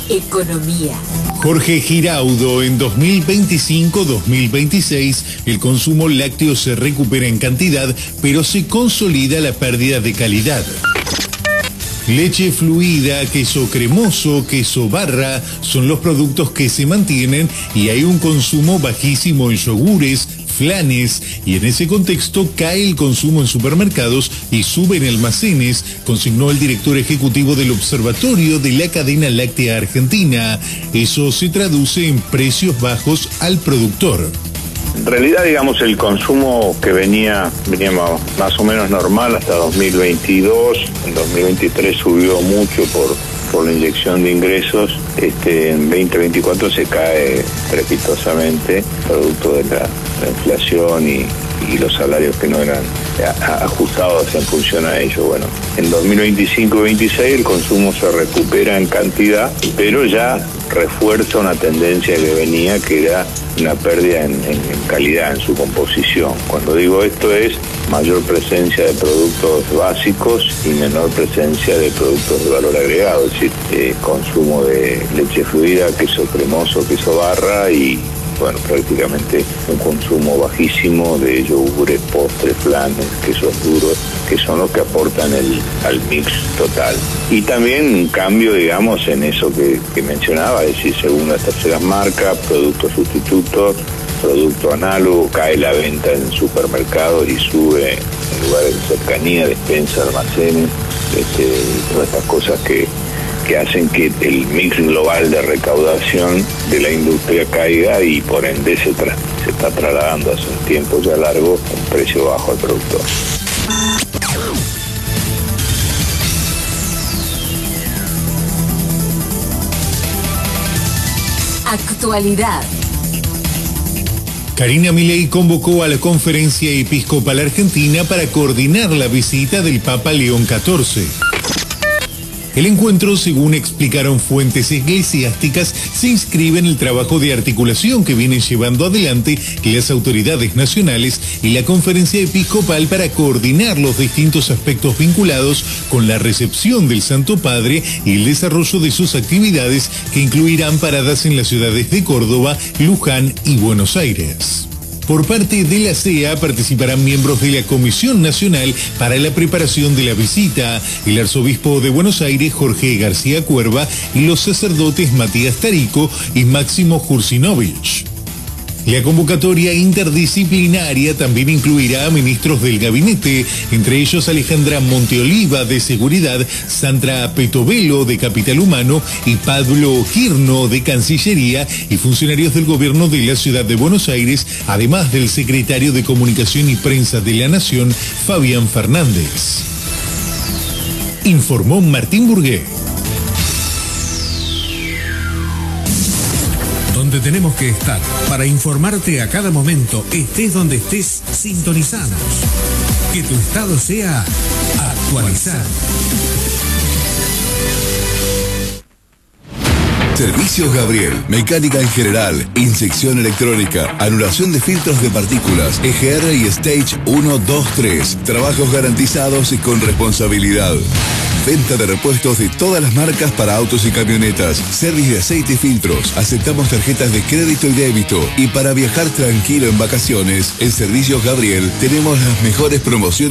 economía. Jorge Giraudo, en 2025-2026 el consumo lácteo se recupera en cantidad, pero se consolida la pérdida de calidad. Leche fluida, queso cremoso, queso barra son los productos que se mantienen y hay un consumo bajísimo en yogures, flanes, y en ese contexto cae el consumo en supermercados y sube en almacenes, consignó el director ejecutivo del Observatorio de la Cadena Láctea Argentina. Eso se traduce en precios bajos al productor. En realidad, digamos, el consumo que venía más o menos normal hasta 2022, en 2023 subió mucho por la inyección de ingresos, en 2024 se cae estrepitosamente, producto de la inflación y los salarios que no eran ajustados en función a ello. Bueno, en 2025-26 el consumo se recupera en cantidad, pero ya refuerza una tendencia que venía, que era una pérdida en calidad, en su composición. Cuando digo esto es mayor presencia de productos básicos y menor presencia de productos de valor agregado, es decir, consumo de leche fluida, queso cremoso, queso barra y, bueno, prácticamente un consumo bajísimo de yogures, postres, flanes, quesos duros, que son los que aportan al mix total. Y también un cambio, digamos, en eso que mencionaba, es decir, segundas, terceras marcas, productos sustitutos, producto análogo, cae la venta en supermercados y sube en lugares de cercanía, despensa, almacenes, todas estas cosas que hacen que el mix global de recaudación de la industria caiga y por ende se está trasladando hace un tiempo ya largo un precio bajo al productor. Actualidad. Karina Milei convocó a la Conferencia Episcopal Argentina para coordinar la visita del Papa León XIV. El encuentro, según explicaron fuentes eclesiásticas, se inscribe en el trabajo de articulación que vienen llevando adelante las autoridades nacionales y la Conferencia Episcopal para coordinar los distintos aspectos vinculados con la recepción del Santo Padre y el desarrollo de sus actividades, que incluirán paradas en las ciudades de Córdoba, Luján y Buenos Aires. Por parte de la CEA participarán miembros de la Comisión Nacional para la preparación de la visita, el arzobispo de Buenos Aires, Jorge García Cuerva, y los sacerdotes Matías Tarico y Máximo Jursinovich. La convocatoria interdisciplinaria también incluirá a ministros del gabinete, entre ellos Alejandra Monteoliva de Seguridad, Sandra Petovelo de Capital Humano y Pablo Girno de Cancillería, y funcionarios del gobierno de la ciudad de Buenos Aires, además del secretario de Comunicación y Prensa de la Nación, Fabián Fernández. Informó Martín Burgué. Donde tenemos que estar para informarte a cada momento, estés donde estés, sintonizanos. Que tu estado sea actualizado. Servicios Gabriel, mecánica en general, inyección electrónica, anulación de filtros de partículas, EGR y Stage 1, 2, 3. Trabajos garantizados y con responsabilidad. Venta de repuestos de todas las marcas para autos y camionetas. Servicio de aceite y filtros. Aceptamos tarjetas de crédito y débito. Y para viajar tranquilo en vacaciones, en Servicios Gabriel tenemos las mejores promociones.